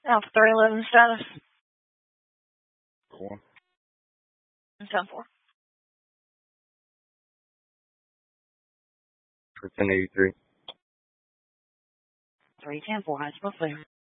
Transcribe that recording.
Alpha 311 status. Go on. 10-4. For 1083. 310-4, high smoke clear.